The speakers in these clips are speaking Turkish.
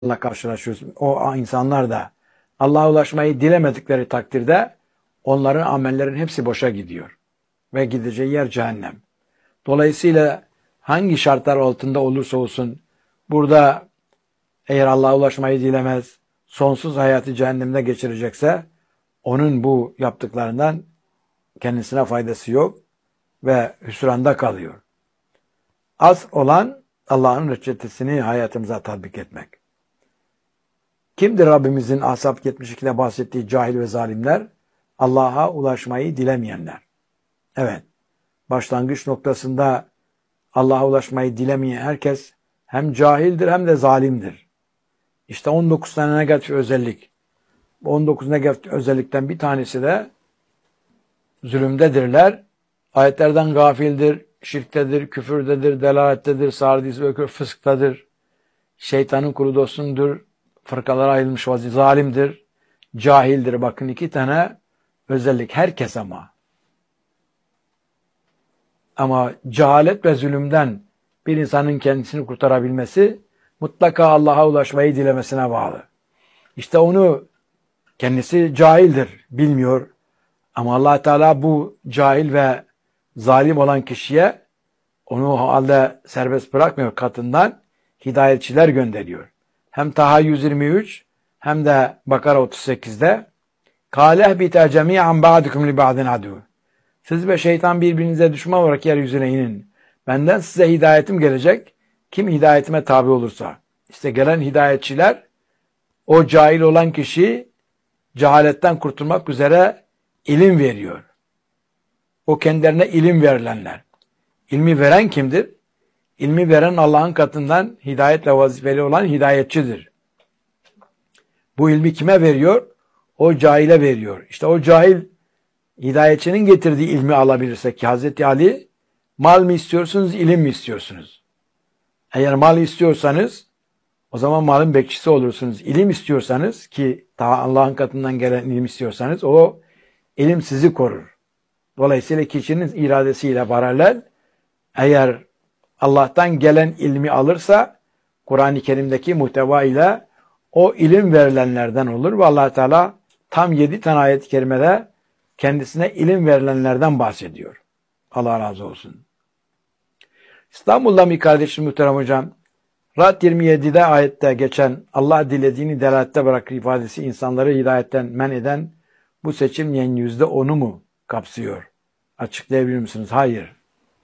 karşılaşıyoruz. O insanlar da Allah'a ulaşmayı dilemedikleri takdirde onların amellerin hepsi boşa gidiyor. Ve gideceği yer cehennem. Dolayısıyla hangi şartlar altında olursa olsun burada eğer Allah'a ulaşmayı dilemez, sonsuz hayatı cehennemde geçirecekse onun bu yaptıklarından kendisine faydası yok ve hüsranda kalıyor. Az olan Allah'ın reçetesini hayatımıza tatbik etmek. Kimdir Rabbimizin Ashab 72'de bahsettiği cahil ve zalimler? Allah'a ulaşmayı dilemeyenler. Evet, başlangıç noktasında Allah'a ulaşmayı dilemeyen herkes hem cahildir hem de zalimdir. İşte 19 tane negatif özellik. Bu 19 negatif özellikten bir tanesi de zulümdedirler. Ayetlerden gafildir, şirktedir, küfürdedir, delalettedir, sardis ve fısktadır. Şeytanın kulu dostundur, fırkalara ayrılmış vaziyette zalimdir, cahildir. Bakın 2 tane özellik herkes ama. Ama cehalet ve zulümden bir insanın kendisini kurtarabilmesi mutlaka Allah'a ulaşmayı dilemesine bağlı. İşte onu kendisi cahildir, bilmiyor. Ama Allah Teala bu cahil ve zalim olan kişiye onu halde serbest bırakmıyor, katından hidayetçiler gönderiyor. Hem Taha 123 hem de Bakara 38'de "Kâle ehbite cemî'an ba'dukum li ba'din adû." Siz ve şeytan birbirinize düşman olarak yeryüzüne inin. Benden size hidayetim gelecek. Kim hidayetime tabi olursa. İşte gelen hidayetçiler o cahil olan kişi cehaletten kurtulmak üzere ilim veriyor. O kendilerine ilim verilenler. İlmi veren kimdir? İlmi veren Allah'ın katından hidayetle vazifeli olan hidayetçidir. Bu ilmi kime veriyor? O cahile veriyor. İşte o cahil hidayetçinin getirdiği ilmi alabilirse ki Hazreti Ali mal mı istiyorsunuz, ilim mi istiyorsunuz? Eğer mal istiyorsanız o zaman malın bekçisi olursunuz. İlim istiyorsanız ki daha Allah'ın katından gelen ilim istiyorsanız o ilim sizi korur. Dolayısıyla kişinin iradesiyle paralel eğer Allah'tan gelen ilmi alırsa Kur'an-ı Kerim'deki muhteva ile o ilim verilenlerden olur ve Allah Teala tam 7 tane ayet-i kerimede kendisine ilim verilenlerden bahsediyor. Allah razı olsun. İstanbul'da bir kardeşim muhterem hocam, Ra'd 27'de ayette geçen Allah dilediğini delalette bırakır ifadesi insanları hidayetten men eden bu seçilmeyen %10'u mu kapsıyor? Açıklayabilir misiniz? Hayır.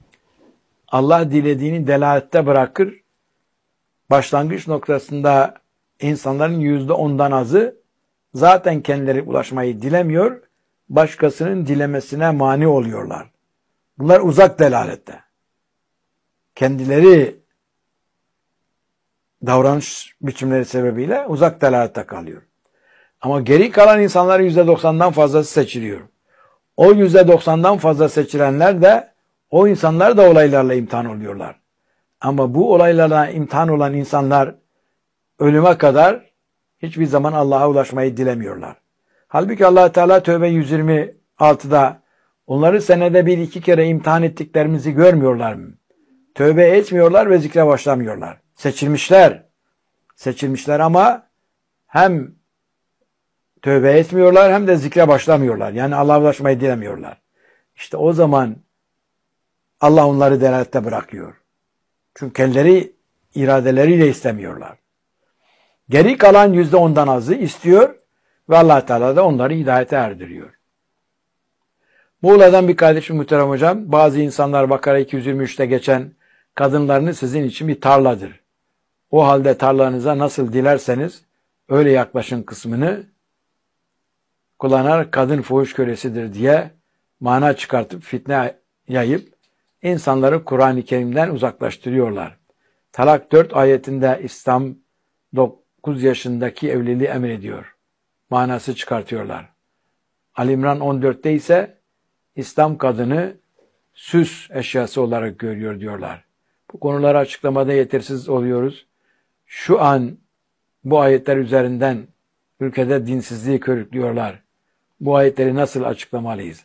Allah dilediğini delalette bırakır. Başlangıç noktasında insanların %10'dan azı zaten kendileri ulaşmayı dilemiyor, başkasının dilemesine mani oluyorlar. Bunlar uzak delalette. Kendileri davranış biçimleri sebebiyle uzak delalette kalıyor. Ama geri kalan insanların %90'dan fazlası seçiliyor. O %90'dan fazla seçilenler de o insanlar da olaylarla imtihan oluyorlar. Ama bu olaylarla imtihan olan insanlar ölüme kadar hiçbir zaman Allah'a ulaşmayı dilemiyorlar. Halbuki Allah Teala Tevbe 126'da onları senede 1-2 kere imtihan ettiklerimizi görmüyorlar mı? Tövbe etmiyorlar ve zikre başlamıyorlar. Seçilmişler. Seçilmişler ama hem tövbe etmiyorlar hem de zikre başlamıyorlar. Yani Allah'a ulaşmayı dilemiyorlar. İşte o zaman Allah onları delalette bırakıyor. Çünkü kendileri iradeleriyle istemiyorlar. Geri kalan %10'dan azı istiyor ve Allah Teala da onları hidayete erdiriyor. Muğla'dan bir kardeşim muhterem hocam, bazı insanlar Bakara 223'te geçen kadınlarınız sizin için bir tarladır. O halde tarlanıza nasıl dilerseniz öyle yaklaşın kısmını kullanarak kadın fuhuş kölesidir diye mana çıkartıp fitne yayıp insanları Kur'an-ı Kerim'den uzaklaştırıyorlar. Talak 4 ayetinde İslam 9 yaşındaki evliliği emrediyor. Manası çıkartıyorlar. Ali İmran 14'te ise İslam kadını süs eşyası olarak görüyor diyorlar. Bu konuları açıklamada yetersiz oluyoruz. Şu an bu ayetler üzerinden ülkede dinsizliği körüklüyorlar. Bu ayetleri nasıl açıklamalıyız?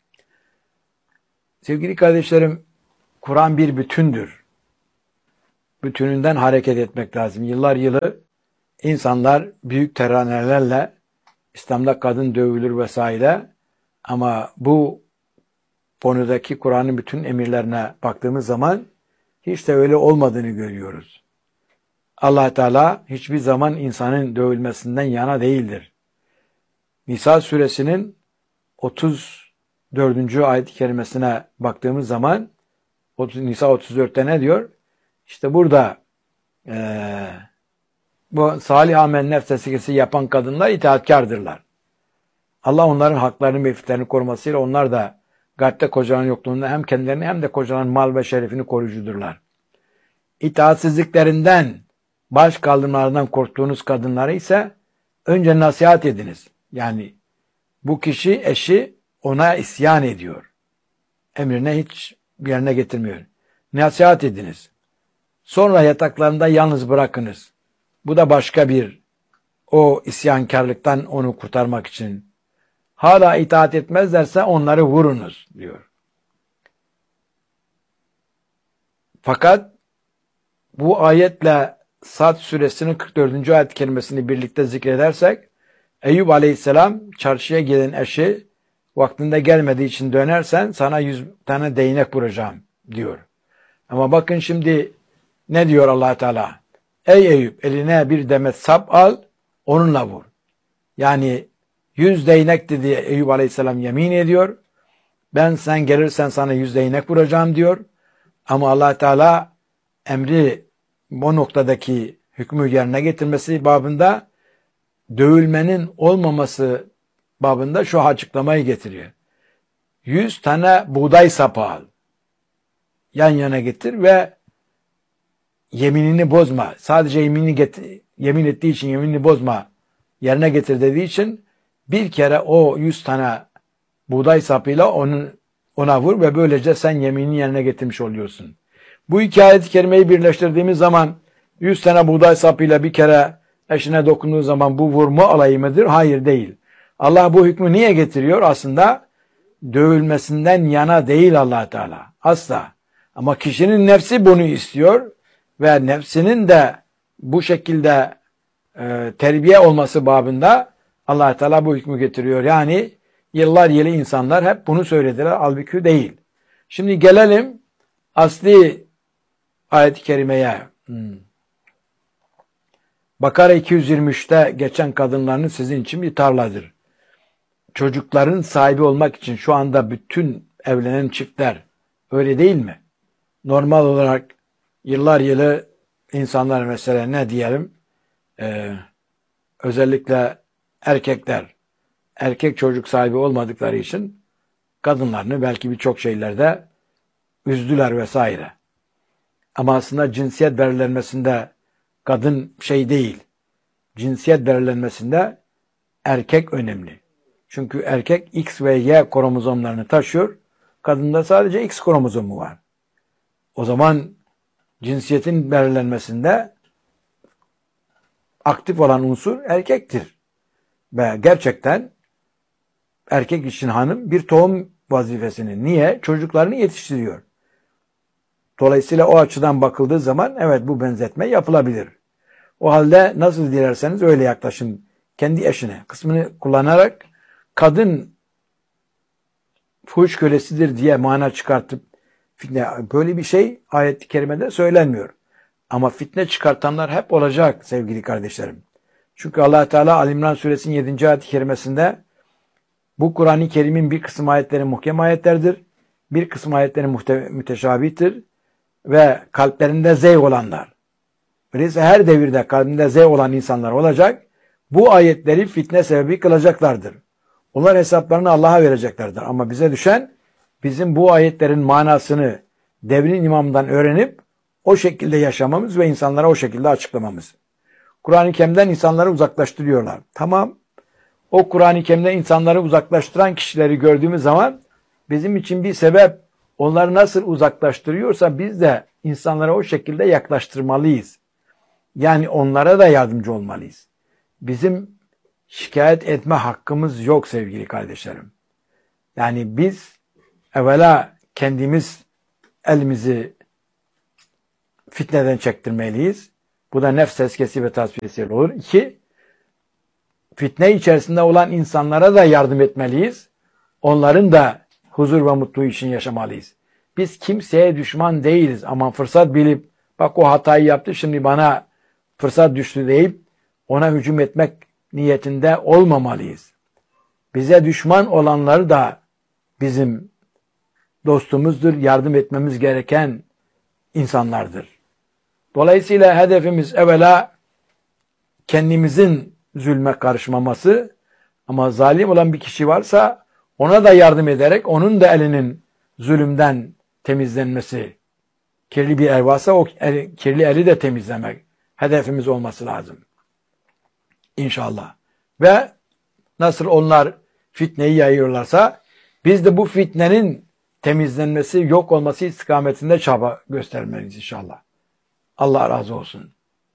Sevgili kardeşlerim, Kur'an bir bütündür. bütününden hareket etmek lazım. Yıllar yılı insanlar büyük teranelerle İslam'da kadın dövülür vesaire, ama bu konudaki Kur'an'ın bütün emirlerine baktığımız zaman hiç de öyle olmadığını görüyoruz. Allah Teala hiçbir zaman insanın dövülmesinden yana değildir. Nisa suresinin 34. ayet-i kerimesine baktığımız zaman Nisa 34'te ne diyor? İşte burada bu salih amel nefsesikisi yapan kadınlar itaatkardırlar. Allah onların haklarını, mevkitlerini korumasıyla onlar da gaybte kocaların yokluğunda hem kendilerini hem de kocaların mal ve şerefini koruyucudurlar. İtaatsizliklerinden, baş kaldırmalarından korktuğunuz kadınlara ise önce nasihat ediniz. Yani bu kişi, eşi ona isyan ediyor. Emrine hiç yerine getirmiyor. Nasihat ediniz. Sonra yataklarında yalnız bırakınız. Bu da başka bir o isyankarlıktan onu kurtarmak için. Hala itaat etmezlerse onları vurunuz diyor. Fakat bu ayetle Sad suresinin 44. ayet kelimesini birlikte zikredersek, Eyüp aleyhisselam çarşıya gelen eşi vaktinde gelmediği için dönersen sana 100 tane değnek vuracağım diyor. Ama bakın şimdi ne diyor Allah Teala? Ey Eyüp, eline bir demet sap al, onunla vur. Yani 100 değnek dedi, Eyüp aleyhisselam yemin ediyor. Ben sen gelirsen sana 100 değnek vuracağım diyor. Ama Allah Teala emri bu noktadaki hükmü yerine getirmesi babında, dövülmenin olmaması babında şu açıklamayı getiriyor. 100 tane buğday sapı al. Yan yana getir ve yeminini bozma. Sadece yemin ettiği için yeminini bozma. Yerine getir dediği için bir kere o 100 tane buğday sapıyla ona vur ve böylece sen yeminini yerine getirmiş oluyorsun. Bu iki ayet-i kerimeyi birleştirdiğimiz zaman 100 tane buğday sapıyla bir kere eşine dokunduğu zaman bu vurma alayı mıdır? Hayır, değil. Allah bu hükmü niye getiriyor? Aslında dövülmesinden yana değil Allah Teala. Asla. Ama kişinin nefsi bunu istiyor ve nefsinin de bu şekilde terbiye olması babında Allah Teala bu hükmü getiriyor. Yani yıllar yılı insanlar hep bunu söylediler. Halbuki değil. Şimdi gelelim asli ayet-i kerimeye. Bakara 223'te geçen kadınlarınız sizin için bir tarladır. Çocukların sahibi olmak için şu anda bütün evlenen çiftler öyle değil mi? Normal olarak yıllar yılı insanlar mesela ne diyelim, özellikle erkekler, erkek çocuk sahibi olmadıkları için kadınlarını belki birçok şeylerde üzdüler vesaire. Ama aslında cinsiyet belirlenmesinde kadın şey değil. Cinsiyet belirlenmesinde erkek önemli. Çünkü erkek X ve Y kromozomlarını taşıyor. Kadında sadece X kromozomu var. O zaman cinsiyetin belirlenmesinde aktif olan unsur erkektir. Ve gerçekten erkek için hanım bir tohum vazifesini, niye? Çocuklarını yetiştiriyor. Dolayısıyla o açıdan bakıldığı zaman evet, bu benzetme yapılabilir. O halde nasıl dilerseniz öyle yaklaşın kendi eşine kısmını kullanarak, kadın fuhuş kölesidir diye mana çıkartıp fitne, böyle bir şey ayet-i kerimede söylenmiyor. Ama fitne çıkartanlar hep olacak sevgili kardeşlerim. Çünkü Allah Teala Ali İmran suresinin 7. ayet-i kerimesinde bu Kur'an-ı Kerim'in bir kısım ayetleri muhkem ayetlerdir. Bir kısım ayetleri müteşabihtir. Ve kalplerinde zevk olanlar. Öyleyse her devirde kalbinde zevk olan insanlar olacak. Bu ayetleri fitne sebebi kılacaklardır. Onlar hesaplarını Allah'a vereceklerdir. Ama bize düşen, bizim bu ayetlerin manasını devrin imamından öğrenip o şekilde yaşamamız ve insanlara o şekilde açıklamamız. Kur'an-ı Kerim'den insanları uzaklaştırıyorlar. Tamam. O Kur'an-ı Kerim'den insanları uzaklaştıran kişileri gördüğümüz zaman bizim için bir sebep, onları nasıl uzaklaştırıyorsa biz de insanlara o şekilde yaklaştırmalıyız. Yani onlara da yardımcı olmalıyız. Bizim şikayet etme hakkımız yok sevgili kardeşlerim. Yani biz evvela kendimiz elimizi fitneden çektirmeliyiz. Bu da nefs tezkiyesi ve tasfiyesiyle olur. 2, fitne içerisinde olan insanlara da yardım etmeliyiz. Onların da huzur ve mutluluğu için yaşamalıyız. Biz kimseye düşman değiliz ama fırsat bilip bak o hatayı yaptı şimdi bana fırsat düştü deyip ona hücum etmek niyetinde olmamalıyız. Bize düşman olanları da bizim dostumuzdur, yardım etmemiz gereken insanlardır. Dolayısıyla hedefimiz evvela kendimizin zulme karışmaması ama zalim olan bir kişi varsa ona da yardım ederek onun da elinin zulümden temizlenmesi, kirli bir el varsa o kirli eli de temizlemek hedefimiz olması lazım. İnşallah. Ve nasıl onlar fitneyi yayıyorlarsa biz de bu fitnenin temizlenmesi, yok olması istikametinde çaba göstermeliyiz inşallah. Allah razı olsun.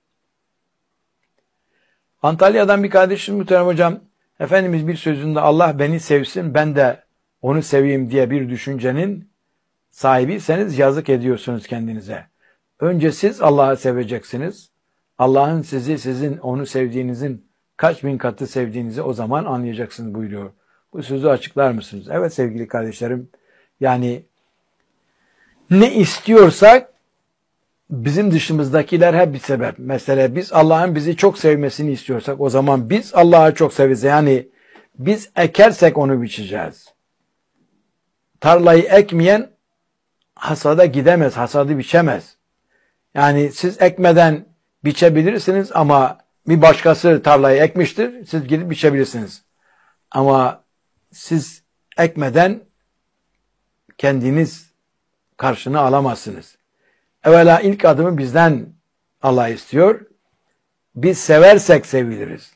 Antalya'dan bir kardeşim muhterem hocam, Efendimiz bir sözünde Allah beni sevsin ben de onu seveyim diye bir düşüncenin sahibiyseniz yazık ediyorsunuz kendinize. Önce siz Allah'ı seveceksiniz. Allah'ın sizi sizin onu sevdiğinizin kaç bin katı sevdiğinizi o zaman anlayacaksınız buyuruyor. Bu sözü açıklar mısınız? Evet sevgili kardeşlerim, yani ne istiyorsak bizim dışımızdakiler hep bir sebep. Mesela biz Allah'ın bizi çok sevmesini istiyorsak o zaman biz Allah'ı çok seveceğiz. Yani biz ekersek onu biçeceğiz. Tarlayı ekmeyen hasada gidemez, hasadı biçemez. Yani siz ekmeden biçebilirsiniz ama bir başkası tarlayı ekmiştir, siz gidip biçebilirsiniz. Ama siz ekmeden kendiniz karşını alamazsınız. Evvela ilk adımı bizden Allah istiyor. Biz seversek seviliriz.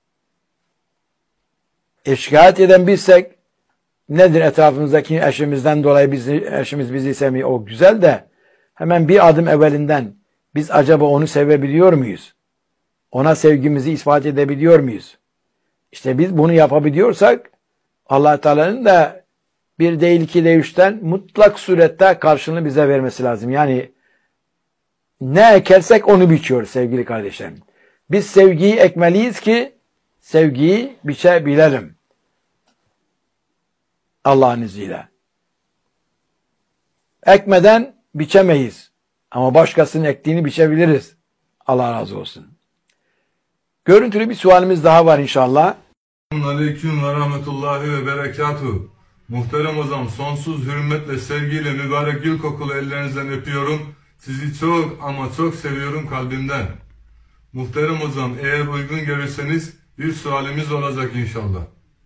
Şikayet eden bizsek nedir etrafımızdaki eşimizden dolayı eşimiz bizi sevmiyor. O güzel de hemen bir adım evvelinden biz acaba onu sevebiliyor muyuz? Ona sevgimizi ispat edebiliyor muyuz? İşte biz bunu yapabiliyorsak Allah Teala'nın da bir değil iki değil üçten mutlak surette karşılığını bize vermesi lazım. Yani ne ekersek onu biçiyoruz sevgili kardeşlerim. Biz sevgiyi ekmeliyiz ki sevgiyi biçebilelim. Allah'ın izniyle. Ekmeden biçemeyiz. Ama başkasının ektiğini biçebiliriz. Allah razı olsun. Görüntülü bir sualimiz daha var inşallah. Aleyküm ve rahmetullahi ve berekatuhu. Muhterem hocam, sonsuz hürmetle, sevgiyle mübarek gül kokulu ellerinizden öpüyorum. Sizi çok ama çok seviyorum kalbimden. Muhterem hocam, eğer uygun görürseniz bir sualimiz olacak inşallah.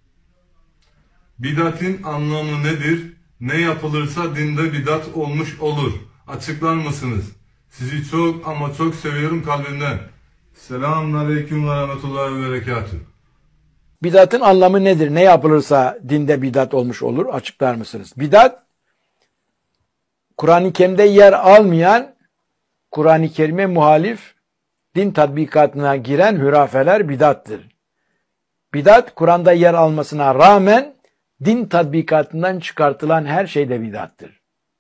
Bidatın anlamı nedir? Ne yapılırsa dinde bidat olmuş olur. Açıklar mısınız? Sizi çok ama çok seviyorum kalbimden. Selamünaleyküm ve rahmetullahi ve berekatuhu. Bidatın anlamı nedir? Ne yapılırsa dinde bidat olmuş olur. Açıklar mısınız? Bidat, Kur'an-ı Kerim'de yer almayan, Kur'an-ı Kerim'e muhalif, din tatbikatına giren hürafeler bidattır. Bidat, Kur'an'da yer almasına rağmen din tatbikatından çıkartılan her şey de bidattır.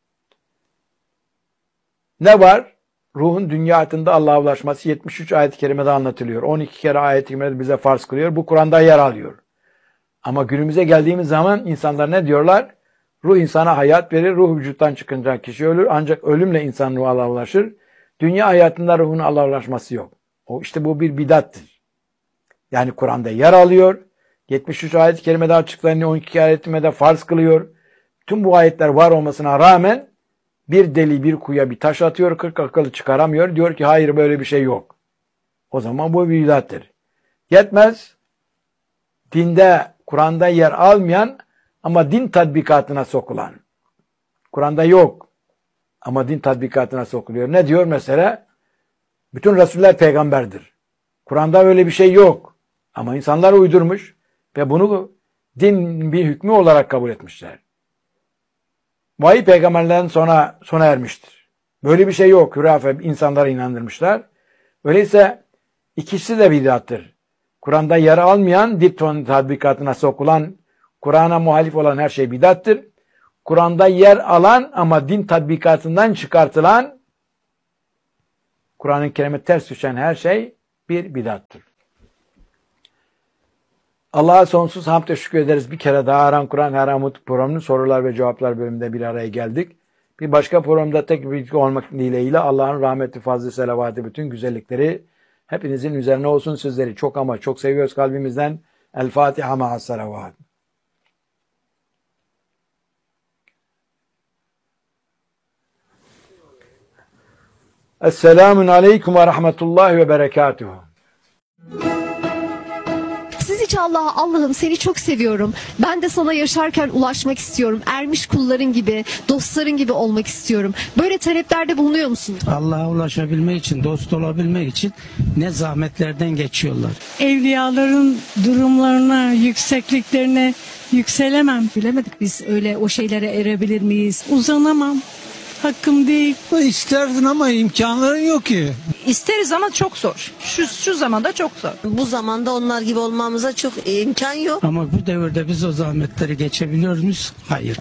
Ne var? Ruhun dünya hayatında Allah'a ulaşması 73 ayet-i kerimede anlatılıyor. 12 kere ayet-i kerimede bize farz kılıyor. Bu Kur'an'da yer alıyor. Ama günümüze geldiğimiz zaman insanlar ne diyorlar? Ruh insana hayat verir. Ruh vücuttan çıkınca kişi ölür. Ancak ölümle insan ruhu Allah'a ulaşır. Dünya hayatında ruhun Allah'a ulaşması yok. İşte bu bir bidattır. Yani Kur'an'da yer alıyor. 73 ayet-i kerimede açıklanıyor. 12 ayet-i kerimede farz kılıyor. Tüm bu ayetler var olmasına rağmen bir deli bir kuyuya bir taş atıyor, 40 akıllı çıkaramıyor. Diyor ki hayır böyle bir şey yok. O zaman bu bir bidattır. Yetmez. Dinde, Kur'an'da yer almayan ama din tatbikatına sokulan. Kur'an'da yok ama din tatbikatına sokuluyor. Ne diyor mesela? Bütün Resuller peygamberdir. Kur'an'da öyle bir şey yok. Ama insanlar uydurmuş ve bunu din bir hükmü olarak kabul etmişler. Vahiy peygamberlerden sonra sona ermiştir. Böyle bir şey yok. Hürafe insanlara inandırmışlar. Öyleyse ikisi de bidattır. Kur'an'da yer almayan, din tatbikatına sokulan, Kur'an'a muhalif olan her şey bidattır. Kur'an'da yer alan ama din tatbikatından çıkartılan Kur'an-ı Kerim'e ters düşen her şey bir bidattır. Allah'a sonsuz hamd ve şükür ederiz. Bir kere daha Aran Kur'an Her Amut programının sorular ve cevaplar bölümünde bir araya geldik. Bir başka programda tek birlikte olmak dileğiyle Allah'ın rahmeti, fazlı, selavatı, bütün güzellikleri hepinizin üzerine olsun. Sizleri çok ama çok seviyoruz kalbimizden. El Fatiha ma'as salavat. Esselamun aleyküm ve rahmetullahi ve berekatuhu. Siz hiç Allah'ım seni çok seviyorum. Ben de sana yaşarken ulaşmak istiyorum. Ermiş kulların gibi, dostların gibi olmak istiyorum. Böyle taleplerde bulunuyor musun? Allah'a ulaşabilmek için, dost olabilmek için ne zahmetlerden geçiyorlar. Evliyaların durumlarına, yüksekliklerine yükselemem. Bilemedik biz öyle o şeylere erebilir miyiz? Uzanamam. Hakkım değil. İsterdin ama imkanların yok ki. İsteriz ama çok zor. Şu zamanda çok zor. Bu zamanda onlar gibi olmamıza çok imkan yok. Ama bu devirde biz o zahmetleri geçebiliyor muyuz? Hayır.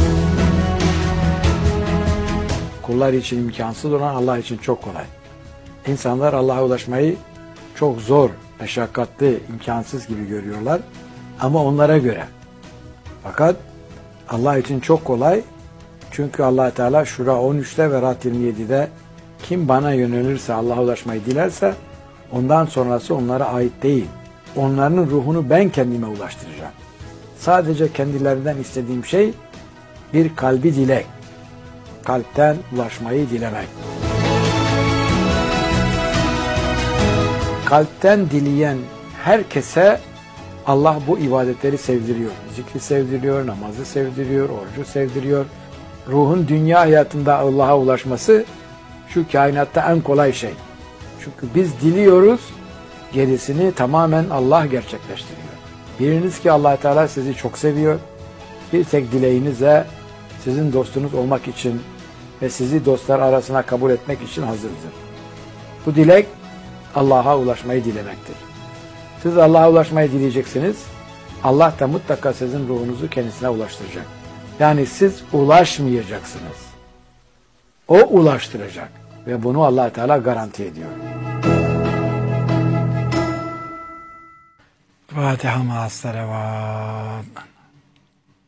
Kullar için imkansız olan Allah için çok kolay. İnsanlar Allah'a ulaşmayı çok zor, meşakkatli, imkansız gibi görüyorlar. Ama onlara göre. Fakat Allah için çok kolay. Çünkü Allah Teala Şura 13'te ve Rad 27'de kim bana yönelirse, Allah'a ulaşmayı dilerse ondan sonrası onlara ait değil. Onların ruhunu ben kendime ulaştıracağım. Sadece kendilerinden istediğim şey bir kalbi dilek. Kalpten ulaşmayı dilemek. Kalpten dileyen herkese Allah bu ibadetleri sevdiriyor. Zikri sevdiriyor, namazı sevdiriyor, orucu sevdiriyor. Ruhun dünya hayatında Allah'a ulaşması şu kainatta en kolay şey. Çünkü biz diliyoruz, gerisini tamamen Allah gerçekleştiriyor. Biliniz ki Allah Teala sizi çok seviyor. Bir tek dileğinize sizin dostunuz olmak için ve sizi dostlar arasına kabul etmek için hazırdır. Bu dilek Allah'a ulaşmayı dilemektir. Siz Allah'a ulaşmayı dileyeceksiniz. Allah da mutlaka sizin ruhunuzu kendisine ulaştıracak. Yani siz ulaşmayacaksınız. O ulaştıracak. Ve bunu Allah Teala garanti ediyor. Fatiha ma'as salavat.